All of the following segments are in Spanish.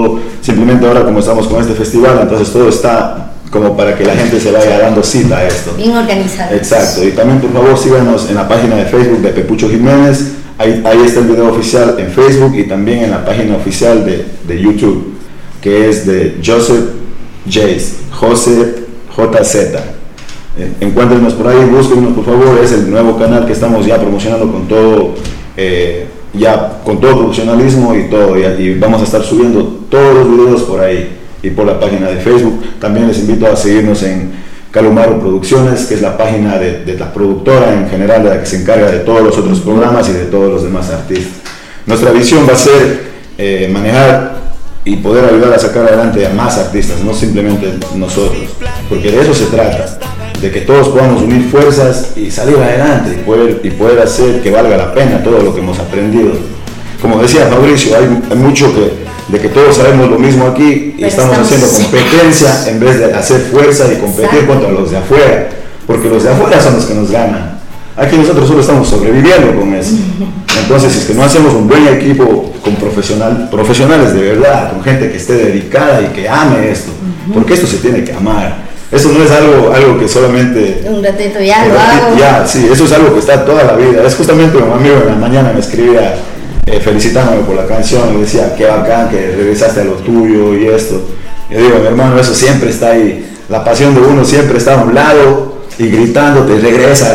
todo, simplemente ahora como estamos con este festival, entonces todo está como para que la gente se vaya dando cita a esto. Bien organizado. Exacto, y también por favor síganos en la página de Facebook de Pepucho Jiménez, ahí está el video oficial en Facebook y también en la página oficial de YouTube, que es de Joseph JZ. Encuéntrenos por ahí, búsquenos por favor, es el nuevo canal que estamos ya promocionando con todo, con todo profesionalismo y todo, y vamos a estar subiendo todos los videos por ahí y por la página de Facebook. También les invito a seguirnos en Calumaro Producciones, que es la página de la productora en general, de la que se encarga de todos los otros programas y de todos los demás artistas. Nuestra visión va a ser manejar y poder ayudar a sacar adelante a más artistas, no simplemente nosotros, porque de eso se trata, de que todos podamos unir fuerzas y salir adelante y poder hacer que valga la pena todo lo que hemos aprendido. Como decía Fabricio, hay mucho de que todos sabemos lo mismo aquí y estamos haciendo competencia en vez de hacer fuerza y competir contra los de afuera, porque los de afuera son los que nos ganan. Aquí nosotros solo estamos sobreviviendo con eso. Entonces, si es que no hacemos un buen equipo con profesionales de verdad, con gente que esté dedicada y que ame esto, porque esto se tiene que amar. Eso no es algo que solamente... Un ratito ya lo hago. Ya, sí, eso es algo que está toda la vida. Es justamente un amigo en la mañana me escribía felicitándome por la canción, me decía, qué bacán que regresaste a lo tuyo y esto. Yo digo, mi hermano, eso siempre está ahí. La pasión de uno siempre está a un lado y gritándote, regresa,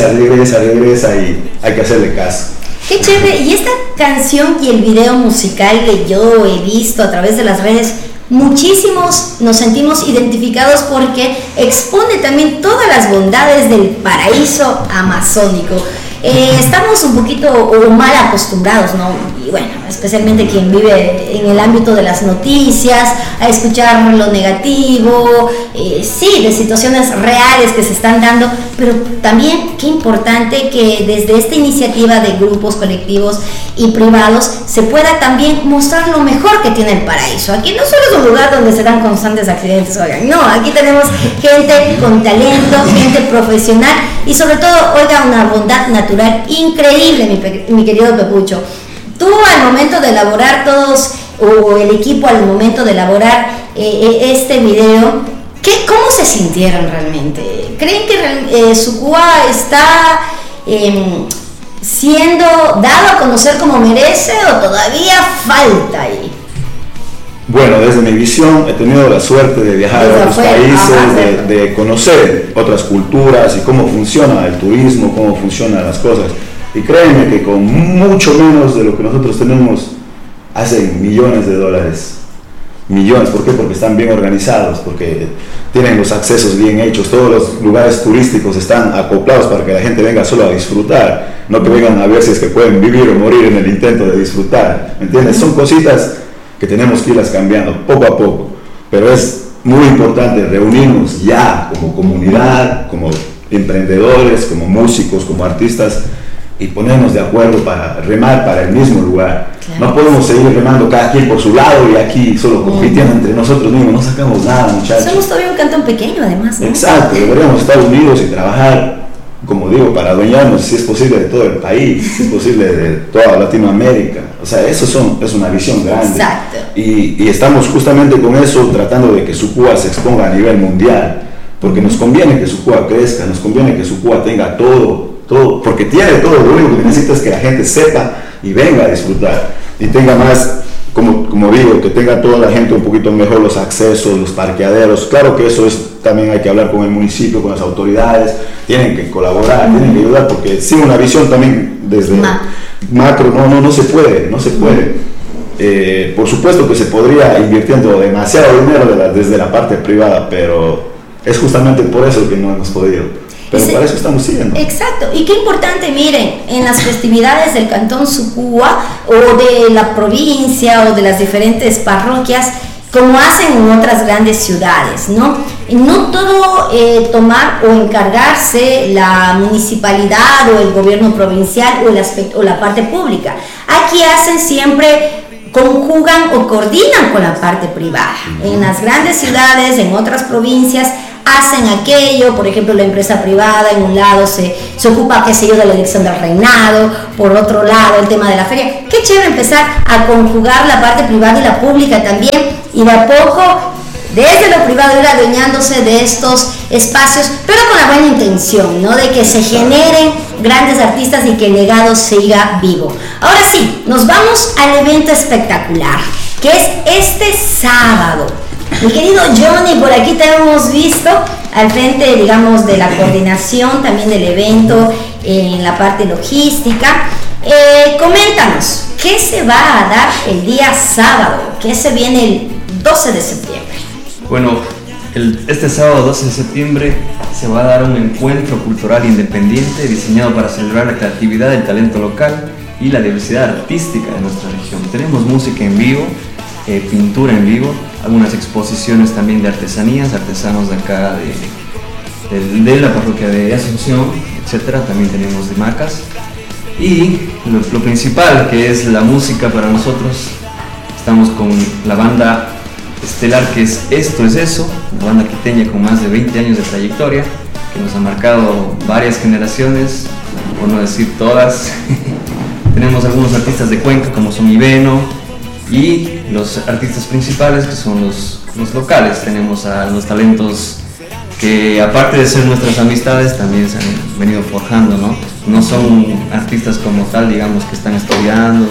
y hay que hacerle caso. Qué chévere. Y esta canción y el video musical que yo he visto a través de las redes, muchísimos nos sentimos identificados porque expone también todas las bondades del paraíso amazónico. Estamos un poquito mal acostumbrados, ¿no? Y bueno, especialmente quien vive en el ámbito de las noticias, a escuchar lo negativo, sí, de situaciones reales que se están dando, pero también qué importante que desde esta iniciativa de grupos, colectivos y privados se pueda también mostrar lo mejor que tiene el paraíso. Aquí no solo es un lugar donde se dan constantes accidentes, oigan, no, aquí tenemos gente con talento, gente profesional y sobre todo, oiga, una bondad natural increíble, mi querido Pepucho. Tú al momento de elaborar o el equipo al momento de elaborar este video, ¿cómo se sintieron realmente? ¿Creen que Sucúa está siendo dado a conocer como merece o todavía falta ahí? Bueno, desde mi visión he tenido la suerte de viajar a otros países, de conocer otras culturas y cómo funciona el turismo, cómo funcionan las cosas. Y créeme que con mucho menos de lo que nosotros tenemos, hacen millones de dólares. Millones, ¿por qué? Porque están bien organizados, porque tienen los accesos bien hechos, todos los lugares turísticos están acoplados para que la gente venga solo a disfrutar, no que vengan a ver si es que pueden vivir o morir en el intento de disfrutar, ¿me entiendes? Son cositas que tenemos que irlas cambiando poco a poco, pero es muy importante reunirnos ya como comunidad, como emprendedores, como músicos, como artistas y ponernos de acuerdo para remar para el mismo lugar. Claro. No podemos seguir remando cada quien por su lado y aquí solo compitiendo entre nosotros mismos, no sacamos nada, muchachos. Somos todavía un cantón pequeño además, ¿no? Exacto, deberíamos estar unidos y trabajar, como digo, para adueñarnos, si es posible, de todo el país, si es posible, de toda Latinoamérica. O sea, eso es una visión grande. Exacto. Y estamos justamente con eso tratando de que Sucúa se exponga a nivel mundial, porque nos conviene que Sucúa crezca, nos conviene que Sucúa tenga todo, porque tiene todo, lo único que necesita es que la gente sepa y venga a disfrutar, y tenga más, como digo, que tenga toda la gente un poquito mejor los accesos, los parqueaderos. Claro que eso también hay que hablar con el municipio, con las autoridades, tienen que colaborar, tienen que ayudar, porque sin una visión también desde macro no se puede. Por supuesto que se podría invirtiendo demasiado dinero desde la parte privada, pero es justamente por eso que no hemos podido. Pero para eso estamos siguiendo. Exacto, y qué importante, miren, en las festividades del Cantón Sucúa o de la provincia o de las diferentes parroquias, como hacen en otras grandes ciudades, ¿no? No todo tomar o encargarse la municipalidad o el gobierno provincial o la parte pública. Aquí hacen siempre, conjugan o coordinan con la parte privada. En las grandes ciudades, en otras provincias, hacen aquello. Por ejemplo, la empresa privada en un lado se ocupa, qué sé yo, de la elección del reinado, por otro lado el tema de la feria. Qué chévere empezar a conjugar la parte privada y la pública también, y de a poco desde lo privado ir adueñándose de estos espacios, pero con la buena intención, ¿no? De que se generen grandes artistas y que el legado siga vivo. Ahora sí, nos vamos al evento espectacular, que es este sábado. Mi querido Johnny, por aquí te hemos visto al frente, digamos, de la coordinación también del evento, en la parte logística. Coméntanos, ¿qué se va a dar el día sábado? ¿Qué se viene el 12 de septiembre? Bueno, este sábado 12 de septiembre se va a dar un encuentro cultural independiente diseñado para celebrar la creatividad, el talento local y la diversidad artística de nuestra región. Tenemos música en vivo, pintura en vivo, algunas exposiciones también de artesanías, artesanos de acá de la parroquia de Asunción, etcétera. También tenemos de Macas. Y lo principal, que es la música para nosotros, estamos con la banda estelar, que es Esto es Eso, una banda quiteña con más de 20 años de trayectoria, que nos ha marcado varias generaciones, por no decir todas. Tenemos algunos artistas de Cuenca, como son Ibeno, y los artistas principales, que son los locales. Tenemos a los talentos que, aparte de ser nuestras amistades, también se han venido forjando, ¿no? No son artistas como tal, digamos, que están estudiando,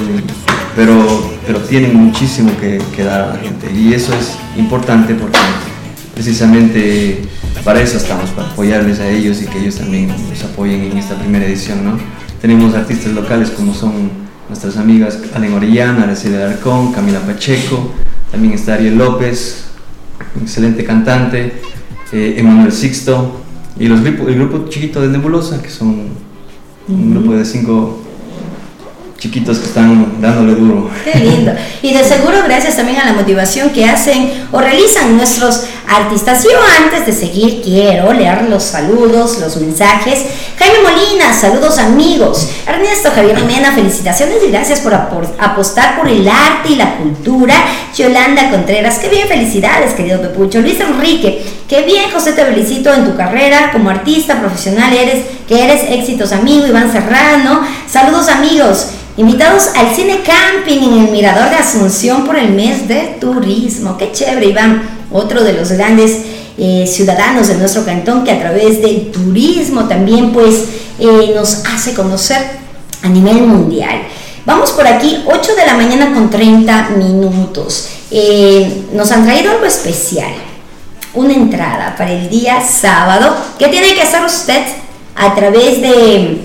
pero tienen muchísimo que dar a la gente, y eso es importante porque precisamente para eso estamos, para apoyarles a ellos y que ellos también nos apoyen en esta primera edición, ¿no? Tenemos artistas locales como son nuestras amigas Alen Orellana, Araceli Alarcón, Camila Pacheco, también está Ariel López, excelente cantante, Emanuel Sixto, y el grupo chiquito de Nebulosa, que son un grupo de 5 chiquitos que están dándole duro. Qué lindo. Y de seguro gracias también a la motivación que hacen o realizan nuestros artistas. Yo, antes de seguir, quiero leer los saludos, los mensajes. Jaime Molina, saludos amigos. Ernesto Javier Mena, felicitaciones y gracias por apostar por el arte y la cultura. Yolanda Contreras, qué bien, felicidades, querido Pepucho. Luis Enrique, qué bien, José, te felicito en tu carrera como artista profesional, que eres éxitos, amigo. Iván Serrano, saludos amigos. Invitados al Cine Camping en el Mirador de Asunción por el mes de turismo. Qué chévere, Iván, otro de los grandes ciudadanos de nuestro cantón, que a través del turismo también pues nos hace conocer a nivel mundial. Vamos por aquí, 8 de la mañana con 30 minutos. Nos han traído algo especial, una entrada para el día sábado. ¿Qué tiene que hacer usted a través de...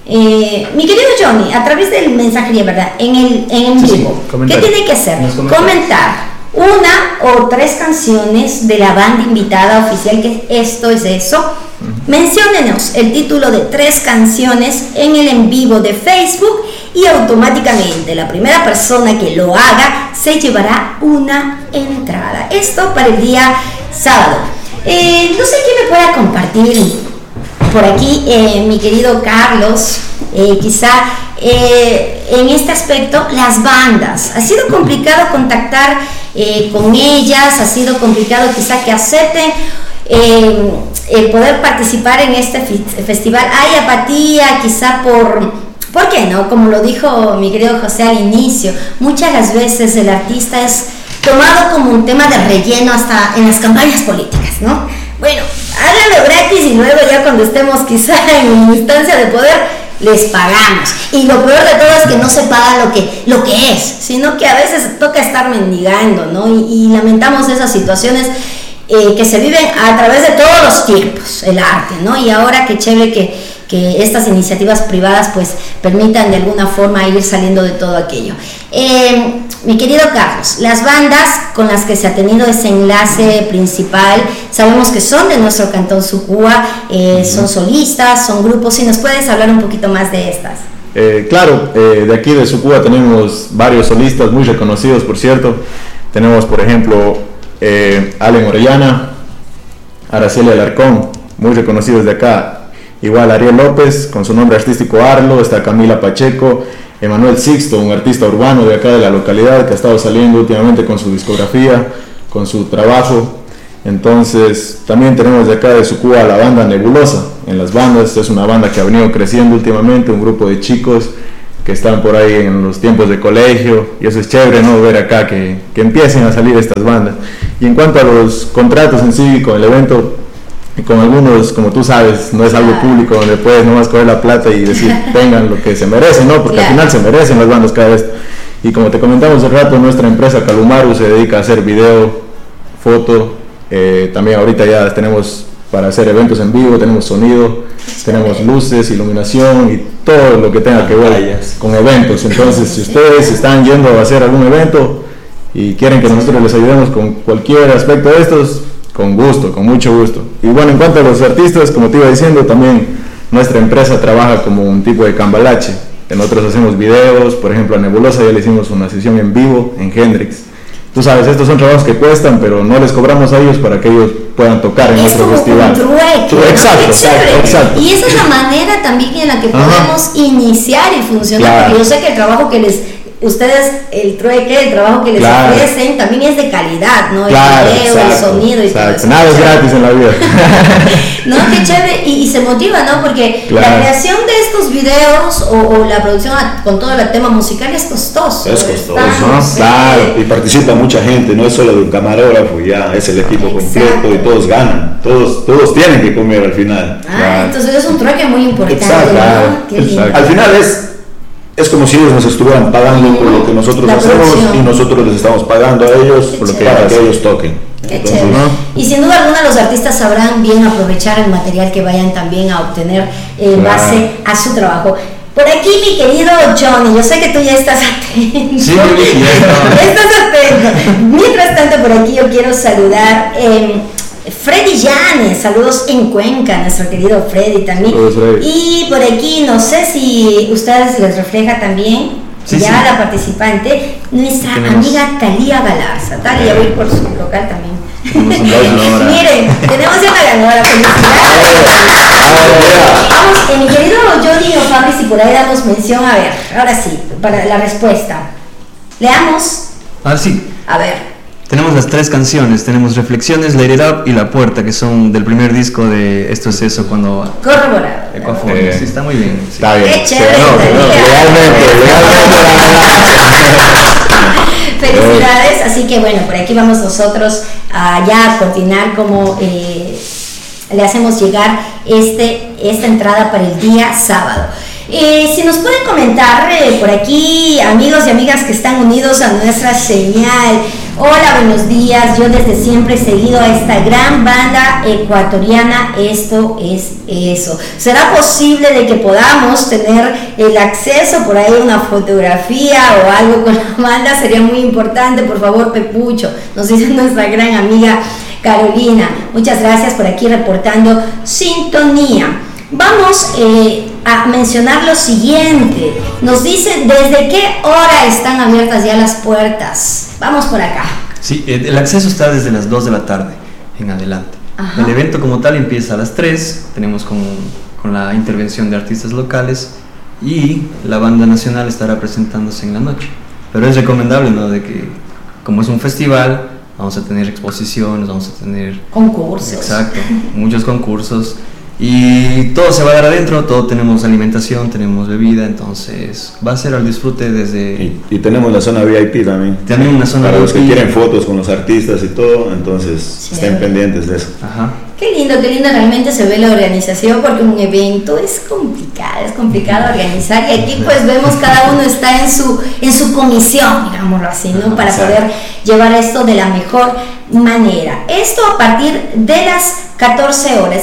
mi querido Johnny, a través del mensajería, ¿verdad? En vivo, ¿qué tiene que hacer? Comentar una o 3 canciones de la banda invitada oficial, que Esto es Eso. Menciónenos el título de 3 canciones en el en vivo de Facebook y automáticamente la primera persona que lo haga se llevará una entrada. Esto para el día sábado. No sé quién me pueda compartir por aquí, mi querido Carlos, quizá en este aspecto, las bandas. Ha sido complicado contactar con ellas, ha sido complicado quizá que acepten el poder participar en este festival. Hay apatía quizá ¿por qué no? Como lo dijo mi querido José al inicio, muchas las veces el artista es tomado como un tema de relleno hasta en las campañas políticas, ¿no? Bueno, háganlo gratis y luego ya cuando estemos quizá en instancia de poder, les pagamos. Y lo peor de todo es que no se paga lo que es, sino que a veces toca estar mendigando, ¿no? Y lamentamos esas situaciones que se viven a través de todos los tiempos, el arte, ¿no? Y ahora qué chévere que estas iniciativas privadas pues permitan de alguna forma ir saliendo de todo aquello. Mi querido Carlos, las bandas con las que se ha tenido ese enlace principal, sabemos que son de nuestro cantón Sucúa, son solistas, son grupos. Si nos puedes hablar un poquito más de estas. Claro, de aquí de Sucúa tenemos varios solistas muy reconocidos, por cierto. Tenemos, por ejemplo, Alen Orellana, Araceli Alarcón, muy reconocidos de acá. Igual Ariel López, con su nombre artístico Arlo. Está Camila Pacheco, Emanuel Sixto, un artista urbano de acá de la localidad que ha estado saliendo últimamente con su discografía, con su trabajo. Entonces también tenemos de acá de Sucúa la banda Nebulosa. En las bandas es una banda que ha venido creciendo últimamente, un grupo de chicos que están por ahí en los tiempos de colegio, y eso es chévere, ¿no? Ver acá que empiecen a salir estas bandas. Y en cuanto a los contratos en sí con el evento, con algunos, como tú sabes, no es algo público donde puedes nomás coger la plata y decir tengan lo que se merecen, ¿no? Porque al final se merecen las bandas cada vez. Y como te comentamos hace rato, nuestra empresa Calumaru se dedica a hacer video, foto, también ahorita ya tenemos para hacer eventos en vivo, tenemos sonido, tenemos luces, iluminación y todo lo que tenga que ver con eventos. Entonces, si ustedes están yendo a hacer algún evento y quieren que nosotros les ayudemos con cualquier aspecto de estos, con gusto, con mucho gusto. Y bueno, en cuanto a los artistas, como te iba diciendo, también nuestra empresa trabaja como un tipo de cambalache. Nosotros hacemos videos, por ejemplo a Nebulosa ya le hicimos una sesión en vivo en Hendrix. Tú sabes, estos son trabajos que cuestan, pero no les cobramos a ellos para que ellos puedan tocar en nuestro festival. Es como un trueque. Exacto. Y esa es la manera también en la que podemos iniciar y funcionar, porque yo sé que el trabajo que ustedes, el trueque, el trabajo que les ofrecen también es de calidad, ¿no? El video, el sonido y todo eso. Nada es gratis en la vida. No, qué chévere, y se motiva, ¿no? Porque la creación de estos videos o la producción con todo el tema musical es costoso. Es costoso, ¿no? Claro, y participa mucha gente, no es solo de un camarógrafo, ya es el equipo completo y todos ganan, todos tienen que comer al final. Entonces es un trueque muy importante. ¿No? Al final es como si ellos nos estuvieran pagando por lo que nosotros hacemos y nosotros les estamos pagando a ellos para que ellos toquen. Qué chévere. Y sin duda alguna los artistas sabrán bien aprovechar el material que vayan también a obtener en base a su trabajo. Por aquí mi querido Johnny, yo sé que tú ya estás atento. Sí, ya estás atento. Mientras tanto por aquí yo quiero saludar Freddy Llanes, saludos en Cuenca, nuestro querido Freddy también. Saludos, Freddy. Y por aquí, no sé si ustedes les refleja también, la participante, nuestra amiga Talía Galarza. Talía, voy por su local también. Miren, tenemos ya una ganadora, felicidades. Vamos, mi querido Johnny o Fabri, si por ahí damos mención, a ver, ahora sí, para la respuesta. Leamos. Sí. A ver. Tenemos las 3 canciones, tenemos Reflexiones, Let It Up y La Puerta, que son del primer disco de Esto es Eso, cuando... Corroborado. Sí, está muy bien. Sí. Está bien. Qué chévere. Legalmente. Felicidades, así que bueno, por aquí vamos nosotros a ya coordinar cómo le hacemos llegar esta entrada para el día sábado. Si nos pueden comentar por aquí, amigos y amigas que están unidos a nuestra señal. Hola, buenos días. Yo desde siempre he seguido a esta gran banda ecuatoriana. Esto es eso. ¿Será posible de que podamos tener el acceso por ahí a una fotografía o algo con la banda? Sería muy importante, por favor, Pepucho. Nos dice nuestra gran amiga Carolina. Muchas gracias por aquí reportando sintonía. Vamos a mencionar lo siguiente. Nos dicen desde qué hora están abiertas ya las puertas. Vamos por acá. Sí, el acceso está desde las 2 de la tarde en adelante. Ajá. El evento como tal empieza a las 3. Tenemos con la intervención de artistas locales y la banda nacional estará presentándose en la noche. Pero es recomendable, ¿no?, de que como es un festival, vamos a tener exposiciones, vamos a tener concursos. Exacto, muchos concursos. Y todo se va a dar adentro, todo tenemos alimentación, tenemos bebida, entonces va a ser al disfrute desde... Y tenemos la zona VIP también. También una zona para VIP. Los que quieren fotos con los artistas y todo, entonces estén pendientes de eso. Ajá. Qué lindo, realmente se ve la organización, porque un evento es complicado organizar, y aquí pues vemos cada uno está en su comisión, digámoslo así, ¿no? Para poder llevar esto de la mejor manera. Esto a partir de las 14 horas.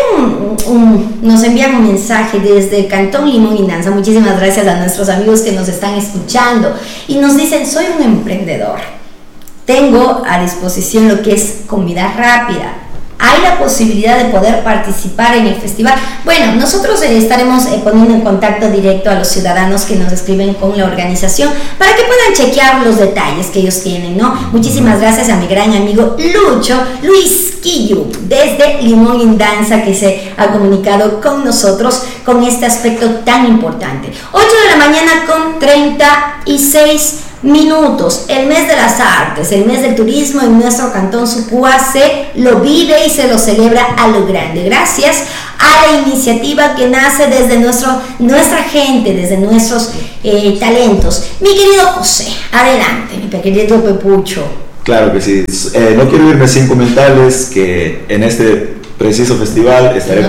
Nos envían un mensaje desde el Cantón Limón y Nanza. Muchísimas gracias a nuestros amigos que nos están escuchando y nos dicen: soy un emprendedor, tengo a disposición lo que es comida rápida. ¿Hay la posibilidad de poder participar en el festival? Bueno, nosotros estaremos poniendo en contacto directo a los ciudadanos que nos escriben con la organización para que puedan chequear los detalles que ellos tienen, ¿no? Muchísimas gracias a mi gran amigo Luis Quillo, desde Limón y Danza, que se ha comunicado con nosotros con este aspecto tan importante. 8 de la mañana con 36 minutos. El mes de las artes, el mes del turismo en nuestro cantón Sucúa se lo vive y se lo celebra a lo grande, gracias a la iniciativa que nace desde nuestra gente, desde nuestros talentos. Mi querido José, adelante, mi pequeñito Pepucho. Claro que sí. No quiero irme sin comentarles que en este preciso festival estaré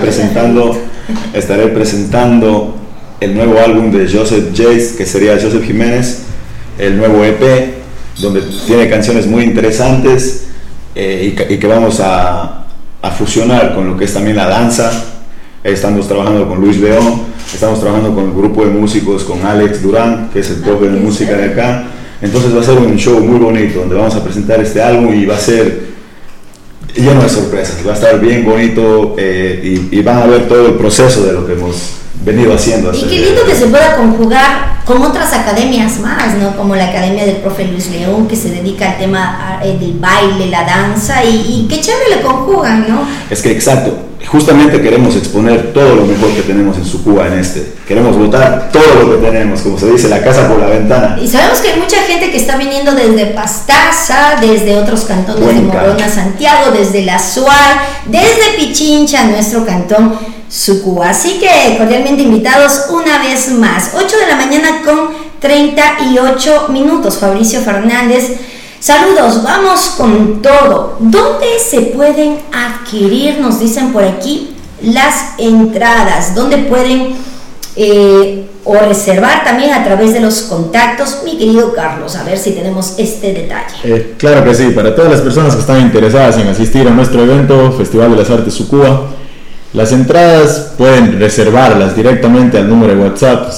presentando el nuevo álbum de Joseph Jace, que sería Joseph Jiménez, el nuevo EP, donde tiene canciones muy interesantes y que vamos a fusionar con lo que es también la danza. Estamos trabajando con Luis León, estamos trabajando con el grupo de músicos, con Alex Durán, que es el profe de música de acá. Entonces va a ser un show muy bonito, donde vamos a presentar este álbum y va a ser lleno de sorpresas, va a estar bien bonito y van a ver todo el proceso de lo que hemos venido haciendo. Y qué lindo que se pueda conjugar con otras academias más, ¿no? Como la academia del profe Luis León, que se dedica al tema del baile, la danza, y qué chévere le conjugan, ¿no? Es que exacto, justamente queremos exponer todo lo mejor que tenemos en Sucúa queremos botar todo lo que tenemos, como se dice, la casa por la ventana. Y sabemos que hay mucha gente que está viniendo desde Pastaza, desde otros cantones Cuenca, de Morona, Santiago, desde La Suar, desde Pichincha, nuestro cantón Sucúa. Así que cordialmente invitados una vez más. 8 de la mañana con 38 minutos. Fabricio Fernández. Saludos, vamos con todo. ¿Dónde se pueden adquirir, nos dicen por aquí, las entradas? ¿Dónde pueden o reservar también a través de los contactos? Mi querido Carlos, a ver si tenemos este detalle. Claro que sí, para todas las personas que están interesadas en asistir a nuestro evento, Festival de las Artes Sucúa, las entradas pueden reservarlas directamente al número de WhatsApp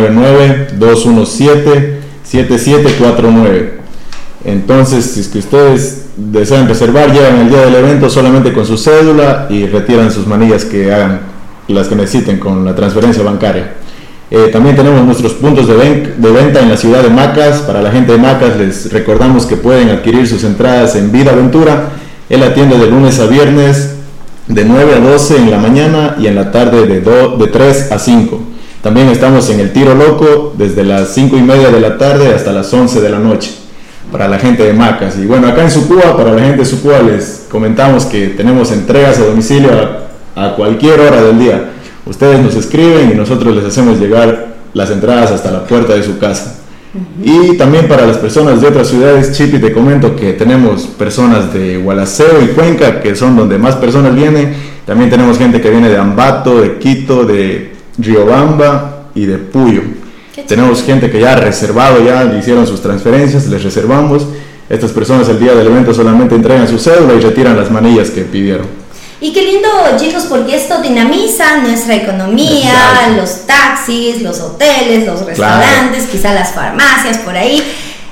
099-217-7749. Entonces, si es que ustedes desean reservar, llegan el día del evento solamente con su cédula y retiran sus manillas que hagan, las que necesiten con la transferencia bancaria. También tenemos nuestros puntos de venta en la ciudad de Macas. Para la gente de Macas les recordamos que pueden adquirir sus entradas en Vida Aventura. Él atiende de lunes a viernes de 9 a 12 en la mañana y en la tarde de 3 a 5. También estamos en el Tiro Loco desde las 5:30 de la tarde hasta las 11 de la noche para la gente de Macas. Y bueno, acá en Sucúa, para la gente de Sucúa les comentamos que tenemos entregas a domicilio a cualquier hora del día. Ustedes nos escriben y nosotros les hacemos llegar las entradas hasta la puerta de su casa. Y también para las personas de otras ciudades, Chipi, te comento que tenemos personas de Gualaceo y Cuenca, que son donde más personas vienen. También tenemos gente que viene de Ambato, de Quito, de Riobamba y de Puyo. Tenemos gente que ya ha reservado, ya le hicieron sus transferencias, les reservamos. Estas personas el día del evento solamente entregan su cédula y retiran las manillas que pidieron. Y qué lindo, chicos, porque esto dinamiza nuestra economía, claro. Los taxis, los hoteles, los restaurantes, claro. Quizá las farmacias por ahí.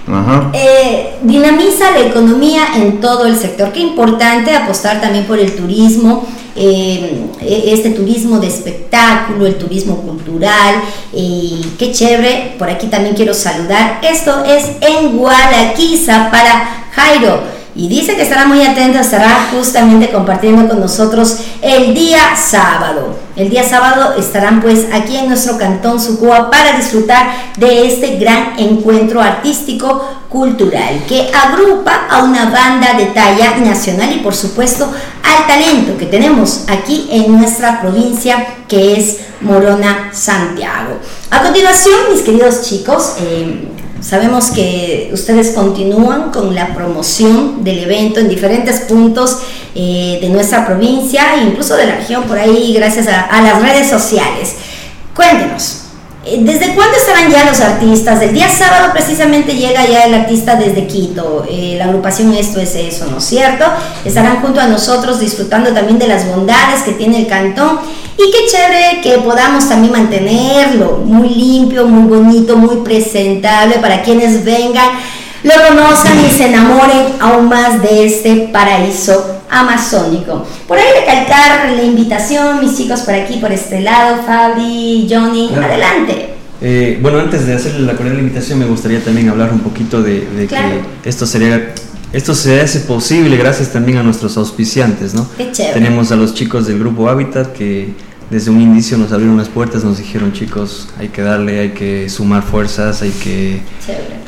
Dinamiza la economía en todo el sector. Qué importante apostar también por el turismo, este turismo de espectáculo, el turismo cultural. Qué chévere. Por aquí también quiero saludar. Esto es en Gualaquiza para Jairo. Y dice que estará muy atento, estará justamente compartiendo con nosotros el día sábado. El día sábado estarán pues aquí en nuestro cantón Sucúa para disfrutar de este gran encuentro artístico cultural que agrupa a una banda de talla nacional y por supuesto al talento que tenemos aquí en nuestra provincia, que es Morona, Santiago. A continuación, mis queridos chicos, sabemos que ustedes continúan con la promoción del evento en diferentes puntos de nuestra provincia e incluso de la región por ahí, gracias a las redes sociales. Cuéntenos, ¿desde cuándo estarán ya los artistas? El día sábado precisamente llega ya el artista desde Quito, la agrupación Esto es Eso, ¿no es cierto? Estarán junto a nosotros disfrutando también de las bondades que tiene el cantón. Y qué chévere que podamos también mantenerlo muy limpio, muy bonito, muy presentable para quienes vengan, lo conozcan y se enamoren aún más de este paraíso amazónico. Por ahí recalcar la invitación, mis chicos, por aquí, por este lado, Fabri, Johnny, claro. Adelante. Bueno, antes de hacerle la cordial invitación, me gustaría también hablar un poquito de claro. Que esto se hace posible gracias también a nuestros auspiciantes, ¿no? Qué chévere. Tenemos a los chicos del grupo Hábitat que desde un inicio nos abrieron las puertas, nos dijeron, chicos, hay que darle, hay que sumar fuerzas, hay que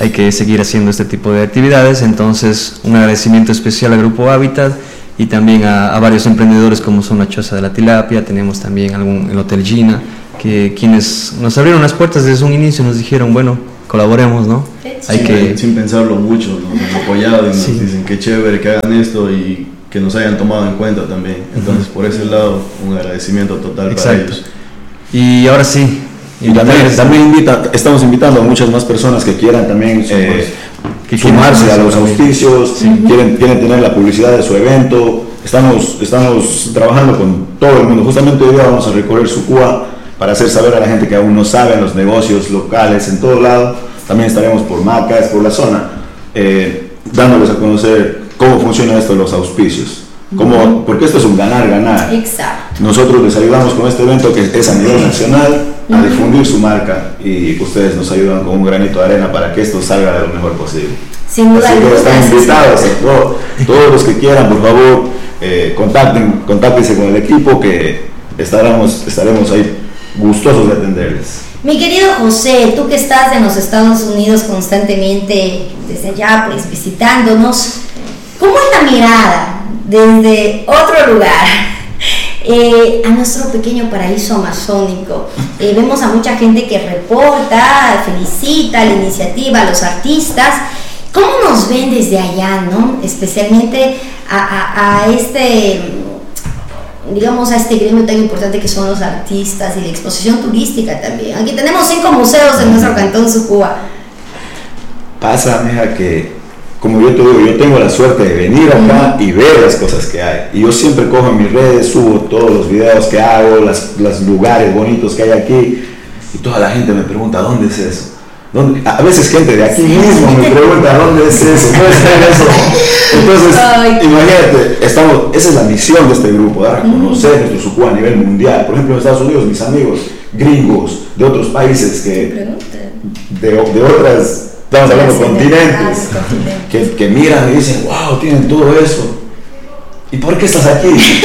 hay que seguir haciendo este tipo de actividades. Entonces, un agradecimiento especial al Grupo Hábitat y también a varios emprendedores como son la Choza de la Tilapia, tenemos también el Hotel Gina, que quienes nos abrieron las puertas desde un inicio, nos dijeron, bueno, colaboremos, ¿no? Hay que... Sin pensarlo mucho, nos han apoyado y nos dicen que chévere que hagan esto y que nos hayan tomado en cuenta también. Entonces, por ese lado, un agradecimiento total para ellos. Y ahora sí. Y también estamos invitando a muchas más personas que quieran también sumarse a los auspicios, quieren tener la publicidad de su evento. Estamos trabajando con todo el mundo. Justamente hoy día vamos a recorrer Sucúa para hacer saber a la gente que aún no saben los negocios locales en todo lado. También estaremos por Macas, por la zona, dándoles a conocer cómo funciona esto de los auspicios. Porque esto es un ganar-ganar. Exacto. Nosotros les ayudamos con este evento que es a nivel nacional a difundir su marca y ustedes nos ayudan con un granito de arena para que esto salga de lo mejor posible. Sin duda. Así que están invitados a todos los que quieran, por favor, contáctense con el equipo que estaremos ahí gustosos de atenderles. Mi querido José, tú que estás en los Estados Unidos constantemente desde allá, pues visitándonos, ¿cómo es la mirada desde otro lugar a nuestro pequeño paraíso amazónico? Vemos a mucha gente que reporta, felicita la iniciativa, a los artistas. ¿Cómo nos ven desde allá, no? Especialmente a este, digamos, a este gremio tan importante que son los artistas y la exposición turística también. Aquí tenemos 5 museos en nuestro cantón Sucúa. Pasa, mija, que como yo te digo, yo tengo la suerte de venir acá y ver las cosas que hay. Y yo siempre cojo en mis redes, subo todos los videos que hago, los lugares bonitos que hay aquí. Y toda la gente me pregunta, ¿dónde es eso? A veces gente de aquí mismo me pregunta, ¿dónde es eso? ¿No es eso? Entonces, imagínate, esa es la misión de este grupo, dar a conocer nuestro Sucúa a nivel mundial. Por ejemplo, en Estados Unidos, mis amigos gringos de otros países de otras... Estamos hablando de continentes, que miran y dicen, wow, tienen todo eso. ¿Y por qué estás aquí? Y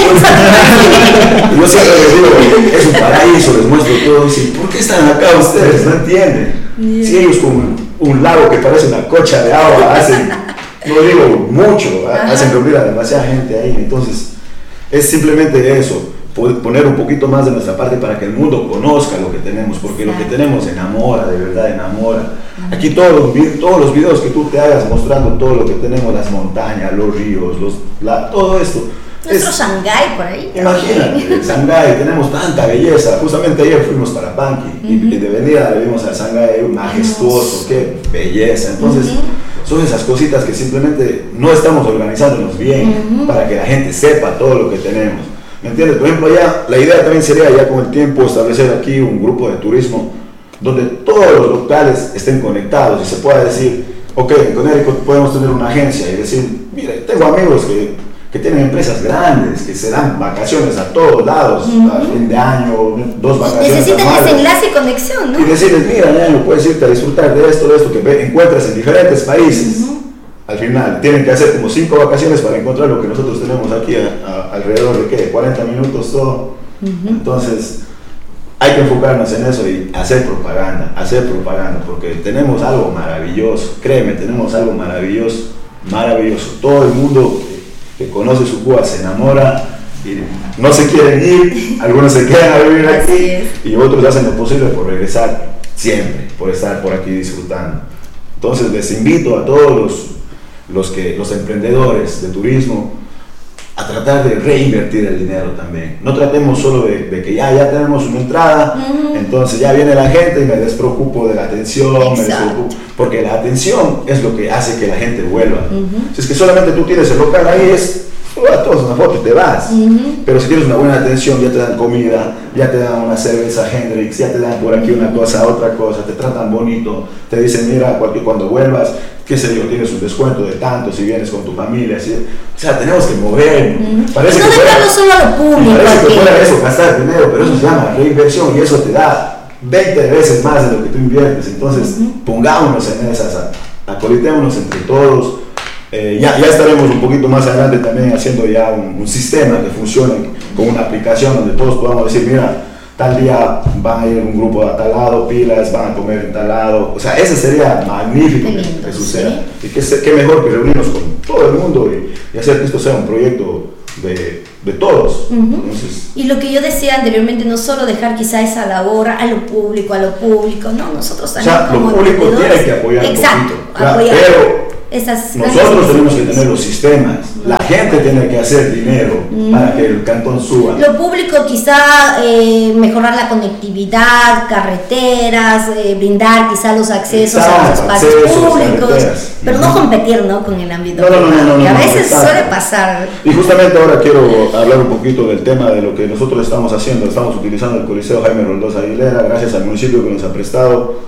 yo siempre les digo, es un paraíso, les muestro todo. Y dicen, ¿por qué están acá ustedes? No entienden. Si ellos con un lago que parece una cocha de agua hacen, no digo mucho, hacen reunir a demasiada gente ahí. Entonces, es simplemente eso. Poner un poquito más de nuestra parte para que el mundo conozca lo que tenemos, porque lo que tenemos enamora, de verdad enamora. Aquí todos los videos que tú te hagas mostrando todo lo que tenemos, las montañas, los ríos, todo esto. Nuestro Shanghái por ahí. Imagínate, Shanghái, tenemos tanta belleza. Justamente ayer fuimos para Panqui y de venida le vimos a Shanghái majestuoso, qué belleza. Entonces, son esas cositas que simplemente no estamos organizándonos bien para que la gente sepa todo lo que tenemos. ¿Me entiendes? Por ejemplo, ya la idea también sería ya con el tiempo establecer aquí un grupo de turismo donde todos los locales estén conectados y se pueda decir, ok, en Connecticut podemos tener una agencia y decir, mira, tengo amigos que tienen empresas grandes, que se dan vacaciones a todos lados, a fin de año, 2 vacaciones. Necesitan ese enlace y conexión, ¿no? Y decirles, mira, ya puedes irte a disfrutar de esto que encuentras en diferentes países. Al final, tienen que hacer como 5 vacaciones para encontrar lo que nosotros tenemos aquí alrededor de 40 minutos todo. Entonces, hay que enfocarnos en eso y hacer propaganda, porque tenemos algo maravilloso, créeme, tenemos algo maravilloso. Todo el mundo que conoce Sucúa se enamora y no se quieren ir, algunos se quedan a vivir aquí y otros hacen lo posible por regresar siempre, por estar por aquí disfrutando. Entonces les invito a todos los emprendedores de turismo a tratar de reinvertir el dinero también. No tratemos solo de que ya tenemos una entrada, entonces ya viene la gente y me despreocupo de la atención, porque la atención es lo que hace que la gente vuelva. Si es que solamente tú tienes el local ahí, tomas una foto y te vas. Pero si tienes una buena atención, ya te dan comida, ya te dan una cerveza Hendrix, ya te dan por aquí una cosa, otra cosa, te tratan bonito, te dicen, mira, cuando vuelvas, qué sé yo, tienes un descuento de tanto si vienes con tu familia, ¿sí? O sea, tenemos que mover. Parece no que dejarlo solo a lo público. Parece que fuera eso, gastar dinero, pero eso se llama reinversión y eso te da 20 veces más de lo que tú inviertes. Entonces, pongámonos en esas, acolitémonos entre todos. Ya estaremos un poquito más adelante también haciendo ya un sistema que funcione con una aplicación donde todos podamos decir, mira, tal día van a ir un grupo a tal lado, pilas, van a comer en tal lado. O sea, ese sería magnífico que suceda. ¿Sí? Y qué mejor que reunirnos con todo el mundo y hacer que esto sea un proyecto de todos. Entonces, y lo que yo decía anteriormente, no solo dejar quizá esa labor a lo público, no, nosotros también. O sea, lo público tiene que apoyar un poquito, apoyar. Pero nosotros tenemos que tener los sistemas, la gente tiene que hacer dinero para que el cantón suba. Lo público quizá mejorar la conectividad, carreteras, brindar quizá los accesos a los espacios públicos, pero no competir, ¿no?, con el ámbito privado, que a veces suele pasar. Y justamente ahora quiero hablar un poquito del tema de lo que nosotros estamos haciendo. Estamos utilizando el Coliseo Jaime Roldós Aguilera, gracias al municipio que nos ha prestado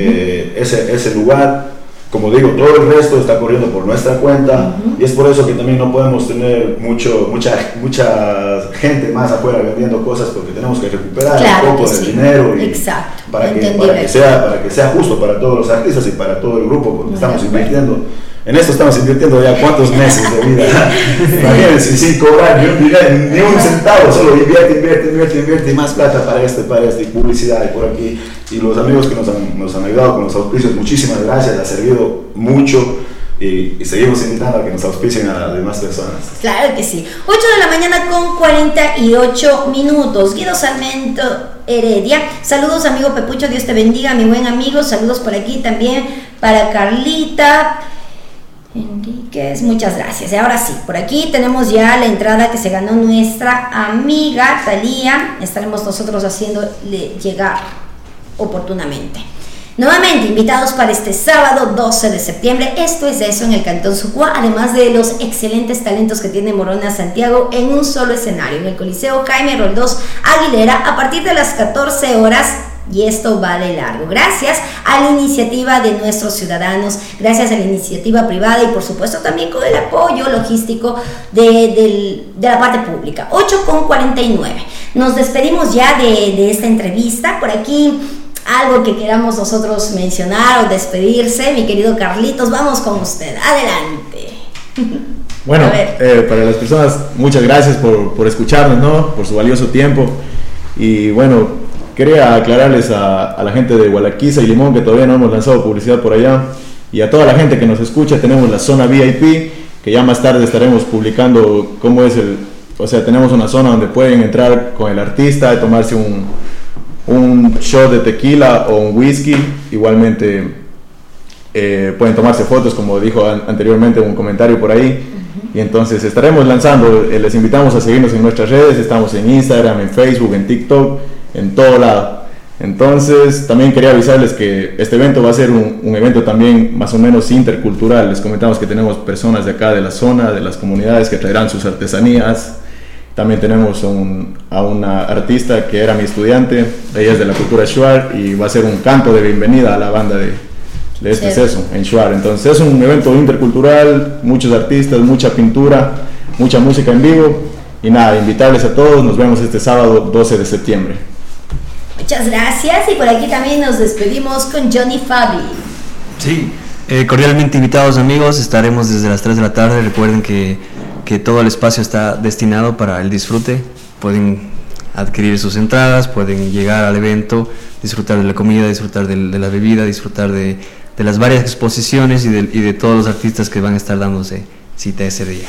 ese lugar. Como digo, todo el resto está corriendo por nuestra cuenta y es por eso que también no podemos tener mucha gente más afuera vendiendo cosas, porque tenemos que recuperar un poco del dinero y para que sea justo para todos los artistas y para todo el grupo, porque estamos invirtiendo. En esto estamos invirtiendo ya cuántos meses de vida. Imagínense, sin cobrar ni un centavo, solo invierte y más plata para y publicidad y por aquí. Y los amigos que nos han ayudado con los auspicios, muchísimas gracias, ha servido mucho. Y seguimos invitando a que nos auspicien a las demás personas. Claro que sí. 8 de la mañana con 48 minutos. Guido Sarmiento Heredia. Saludos, amigo Pepucho, Dios te bendiga, mi buen amigo. Saludos por aquí también para Carlita Enríquez, muchas gracias. Y ahora sí, por aquí tenemos ya la entrada que se ganó nuestra amiga Talía. Estaremos nosotros haciéndole llegar oportunamente. Nuevamente invitados para este sábado 12 de septiembre. Esto es eso en el Cantón Sucua, además de los excelentes talentos que tiene Morona Santiago en un solo escenario, en el Coliseo Jaime Roldós Aguilera, a partir de las 14 horas. Y esto va de largo, gracias a la iniciativa de nuestros ciudadanos, gracias a la iniciativa privada y por supuesto también con el apoyo logístico de la parte pública. 8:49. Nos despedimos ya de esta entrevista. Por aquí algo que queramos nosotros mencionar o despedirse, mi querido Carlitos, vamos con usted, adelante. Bueno, para las personas, muchas gracias por escucharnos, ¿no?, por su valioso tiempo. Y bueno, quería aclararles a la gente de Gualaquiza y Limón que todavía no hemos lanzado publicidad por allá, y a toda la gente que nos escucha. Tenemos la zona VIP, que ya más tarde estaremos publicando cómo es tenemos una zona donde pueden entrar con el artista y tomarse un shot de tequila o un whisky. Igualmente pueden tomarse fotos, como dijo anteriormente un comentario por ahí. Y entonces estaremos lanzando, les invitamos a seguirnos en nuestras redes. Estamos en Instagram, en Facebook, en TikTok, en todo lado. Entonces también quería avisarles que este evento va a ser un evento también más o menos intercultural. Les comentamos que tenemos personas de acá de la zona, de las comunidades, que traerán sus artesanías. También tenemos a una artista que era mi estudiante, ella es de la cultura Shuar, y va a ser un canto de bienvenida a la banda de este seso en Shuar. Entonces es un evento intercultural, muchos artistas, mucha pintura, mucha música en vivo. Y nada, invitarles a todos, nos vemos este sábado 12 de septiembre. Muchas gracias, y por aquí también nos despedimos con Johnny Fabi. Sí, cordialmente invitados, amigos, estaremos desde las 3 de la tarde. Recuerden que todo el espacio está destinado para el disfrute. Pueden adquirir sus entradas, pueden llegar al evento, disfrutar de la comida, disfrutar de la bebida, disfrutar de las varias exposiciones y de todos los artistas que van a estar dándose cita ese día.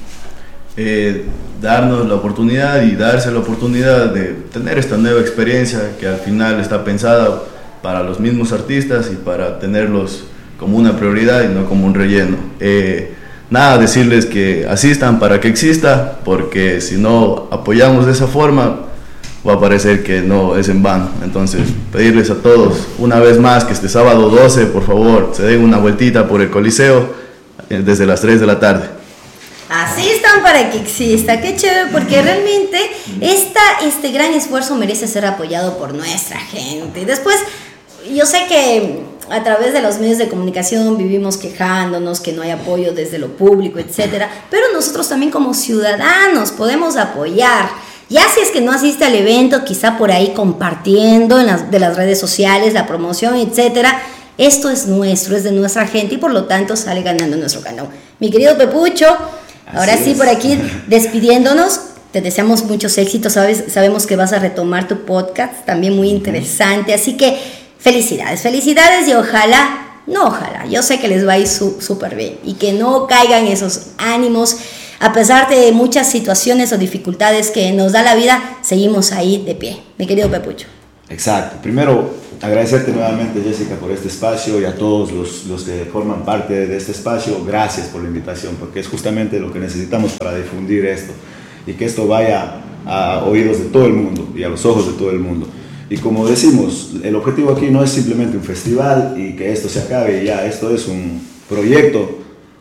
Darnos la oportunidad y darse la oportunidad de tener esta nueva experiencia que al final está pensada para los mismos artistas y para tenerlos como una prioridad y no como un relleno. Nada, decirles que asistan para que exista, porque si no apoyamos de esa forma va a parecer que no es en vano. Entonces pedirles a todos una vez más que este sábado 12 por favor se den una vueltita por el Coliseo desde las 3 de la tarde. Asistan para que exista, qué chévere, porque realmente este gran esfuerzo merece ser apoyado por nuestra gente. Después, yo sé que a través de los medios de comunicación vivimos quejándonos que no hay apoyo desde lo público, etcétera, pero nosotros también como ciudadanos podemos apoyar. Ya si es que no asiste al evento, quizá por ahí compartiendo de las redes sociales la promoción, etcétera. Esto es nuestro, es de nuestra gente y por lo tanto sale ganando nuestro canal. Mi querido Pepucho, ahora sí, por aquí despidiéndonos, te deseamos muchos éxitos, sabemos que vas a retomar tu podcast, también muy interesante, así que felicidades y ojalá, yo sé que les va a ir súper bien y que no caigan esos ánimos, a pesar de muchas situaciones o dificultades que nos da la vida, seguimos ahí de pie, mi querido Pepucho. Exacto, primero agradecerte nuevamente, Jessica, por este espacio y a todos los que forman parte de este espacio, gracias por la invitación, porque es justamente lo que necesitamos para difundir esto y que esto vaya a oídos de todo el mundo y a los ojos de todo el mundo. Y como decimos, el objetivo aquí no es simplemente un festival y que esto se acabe y ya, esto es un proyecto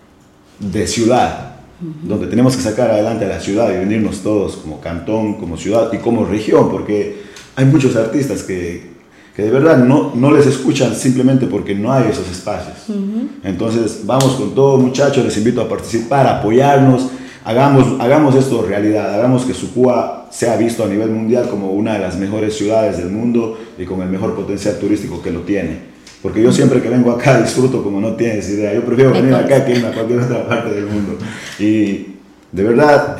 de ciudad, donde tenemos que sacar adelante a la ciudad y unirnos todos como cantón, como ciudad y como región, porque hay muchos artistas que de verdad no les escuchan simplemente porque no hay esos espacios. Entonces vamos con todo, muchachos, les invito a participar, a apoyarnos, hagamos esto realidad, hagamos que Sucúa sea visto a nivel mundial como una de las mejores ciudades del mundo y con el mejor potencial turístico que lo tiene. Porque yo siempre que vengo acá disfruto como no tienes idea, yo prefiero venir acá que irme a cualquier otra parte del mundo. Y de verdad,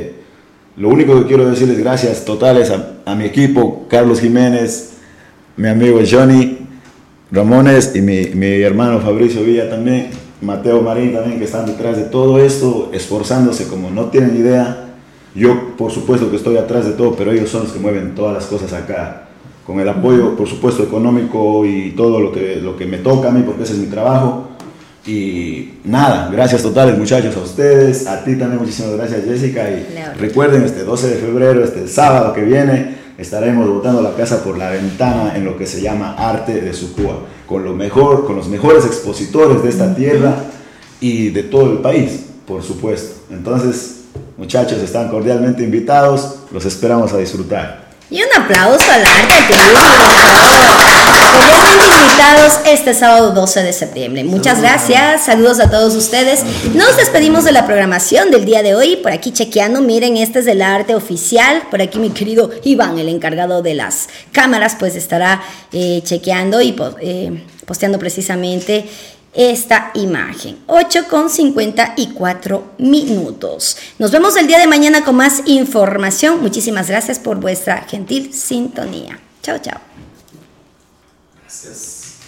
lo único que quiero decirles gracias totales a mi equipo, Carlos Jiménez, mi amigo Johnny Ramones y mi hermano Fabricio Villa también, Mateo Marín también, que están detrás de todo esto, esforzándose como no tienen idea. Yo por supuesto que estoy atrás de todo, pero ellos son los que mueven todas las cosas acá, con el apoyo por supuesto económico y todo lo que me toca a mí, porque ese es mi trabajo. Y nada, gracias totales muchachos a ustedes, a ti también muchísimas gracias Jessica, y recuerden este 12 de febrero, este sábado que viene, estaremos botando la casa por la ventana en lo que se llama Arte de Sucúa, con los mejores expositores de esta tierra y de todo el país, por supuesto. Entonces, muchachos, están cordialmente invitados, los esperamos a disfrutar. Y un aplauso al arte del turismo, por favor. Cordialmente invitados este sábado 12 de septiembre. Muchas gracias, saludos a todos ustedes. Nos despedimos de la programación del día de hoy. Por aquí chequeando, miren, este es del arte oficial. Por aquí mi querido Iván, el encargado de las cámaras, pues estará chequeando y posteando precisamente esta imagen. 8:54 minutos. Nos vemos el día de mañana con más información. Muchísimas gracias por vuestra gentil sintonía. Chao, chao. Gracias.